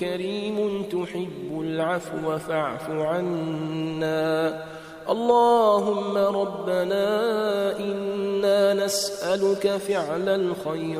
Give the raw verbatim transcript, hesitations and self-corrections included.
كريم تحب العفو فاعف عنا. اللهم ربنا إنا نسألك فعل الخير